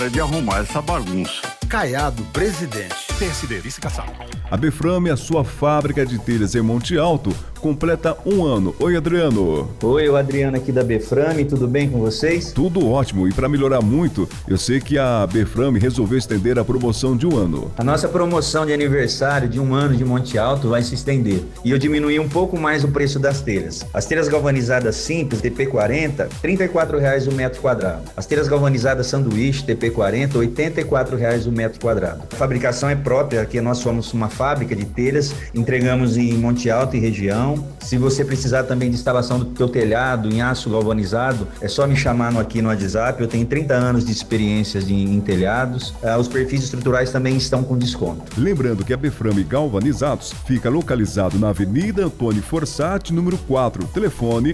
de arrumar essa bagunça. Caiado, presidente. PSD, vice-caçado. A Beframe, a sua fábrica de telhas em Monte Alto, completa 1 ano. Oi, Adriano. Oi, o Adriano aqui da Beframe, tudo bem com vocês? Tudo ótimo, e para melhorar muito, eu sei que a Beframe resolveu estender a promoção de 1 ano. A nossa promoção de aniversário de 1 ano de Monte Alto vai se estender. E eu diminuí um pouco mais o preço das telhas. As telhas galvanizadas simples, TP40, R$ 34,00 o metro quadrado. As telhas galvanizadas sanduíche, TP40, R$ 84,00 o metro quadrado. A fabricação é própria, aqui nós somos uma fábrica de telhas, entregamos em Monte Alto e região. Se você precisar também de instalação do teu telhado em aço galvanizado, é só me chamar aqui no WhatsApp. Eu tenho 30 anos de experiência em telhados. Os perfis estruturais também estão com desconto. Lembrando que a Beframe Galvanizados fica localizado na Avenida Antônio Forsatti, número 4, telefone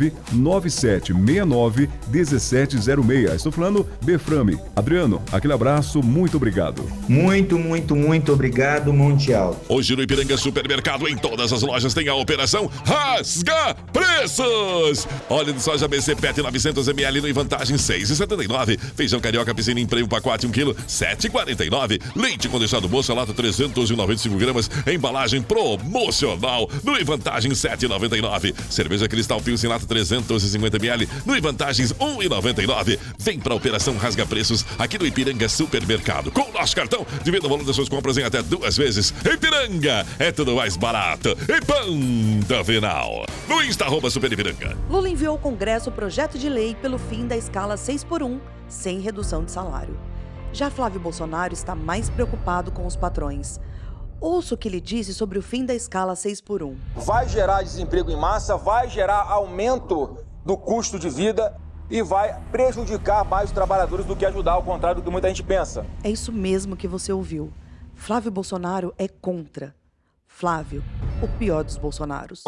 997691706. Estou falando Beframe. Adriano, aquele abraço, muito obrigado. Muito obrigado, Monte Alto. Hoje no Ipiranga Supermercado, em todas as lojas tem a Operação Rasga Preços. Óleo de soja BC PET 900ml no vantagem 6,79. Feijão carioca piscina em prêmio pacote 1 kg 7,49. Leite condensado moça lata 395 gramas, embalagem promocional no vantagem 7,99. Cerveja Cristal Pilsen lata 350ml no vantagens 1,99. Vem pra Operação Rasga Preços aqui no Ipiranga Supermercado. Com o nosso cartão, divida o valor das suas compras em até 2 vezes. Ipiranga é tudo mais barato. E ponto final. No Insta, @Super Ipiranga. Lula enviou ao Congresso o projeto de lei pelo fim da escala 6x1, sem redução de salário. Já Flávio Bolsonaro está mais preocupado com os patrões. Ouça o que ele disse sobre o fim da escala 6x1. Vai gerar desemprego em massa, vai gerar aumento do custo de vida e vai prejudicar mais os trabalhadores do que ajudar, ao contrário do que muita gente pensa. É isso mesmo que você ouviu. Flávio Bolsonaro é contra. Flávio, o pior dos Bolsonaros.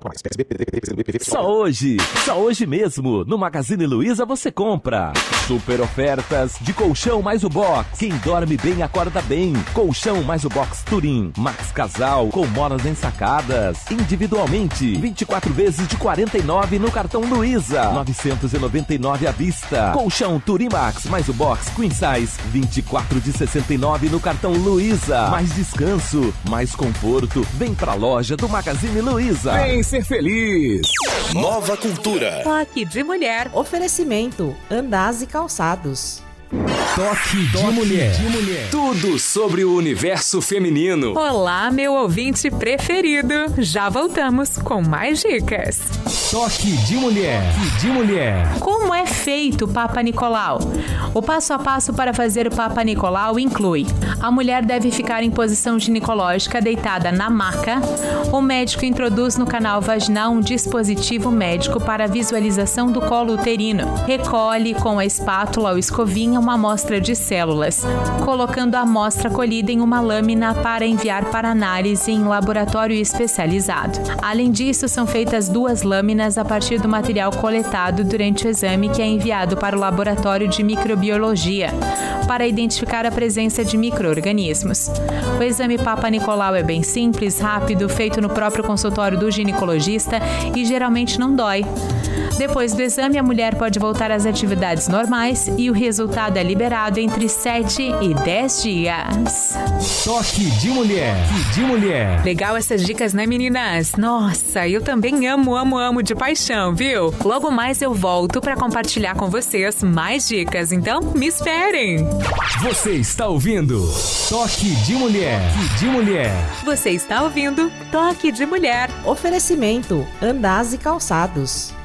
Só hoje mesmo, no Magazine Luiza você compra. Super ofertas de colchão mais o box. Quem dorme bem acorda bem. Colchão mais o box Turim, Max Casal, com molas ensacadas. Individualmente, 24 vezes de R$ 49 no cartão Luiza. 999 à vista. Colchão Turim Max mais o box Queen Size, 24 de R$ 69 no cartão Luiza. Mais descanso, mais conforto. Vem pra loja do Magazine Luiza. Vem ser feliz. Nova Cultura. Toque de mulher. Oferecimento. Andaz e calçados. Toque de mulher. Tudo sobre o universo feminino. Olá, meu ouvinte preferido. Já voltamos com mais dicas. Toque de mulher. Como é feito o Papa Nicolau? O passo a passo para fazer o Papa Nicolau inclui: a mulher deve ficar em posição ginecológica deitada na maca. O médico introduz no canal vaginal um dispositivo médico para visualização do colo uterino. Recolhe com a espátula ou escovinha uma amostra de células, colocando a amostra colhida em uma lâmina para enviar para análise em laboratório especializado. Além disso, são feitas 2 lâminas a partir do material coletado durante o exame, que é enviado para o laboratório de microbiologia para identificar a presença de micro-organismos. O exame Papa Nicolau é bem simples, rápido, feito no próprio consultório do ginecologista e geralmente não dói. Depois do exame, a mulher pode voltar às atividades normais e o resultado é liberado entre 7 e 10 dias. Toque de mulher. Legal essas dicas, né, meninas? Nossa, eu também amo de paixão, viu? Logo mais eu volto para compartilhar com vocês mais dicas, então me esperem. Você está ouvindo Toque de mulher. Você está ouvindo Toque de Mulher. Oferecimento. Andaz e calçados.